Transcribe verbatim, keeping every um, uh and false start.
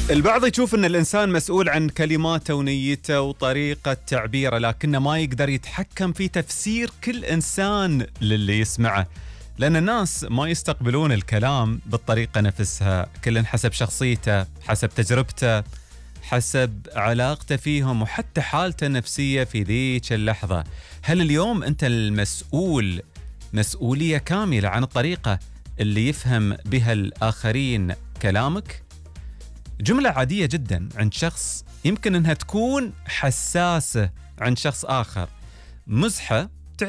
البعض يشوف أن الإنسان مسؤول عن كلماته ونيته وطريقة تعبيره، لكنه ما يقدر يتحكم في تفسير كل إنسان للي يسمعه، لأن الناس ما يستقبلون الكلام بالطريقة نفسها، كل حسب شخصيته، حسب تجربته، حسب علاقته فيهم، وحتى حالته النفسية في ذيك اللحظة. هل اليوم أنت المسؤول مسؤولية كاملة عن الطريقة اللي يفهم بها الآخرين كلامك؟ جملة عادية جدا عند شخص يمكن أنها تكون حساسة عند شخص آخر، مزحة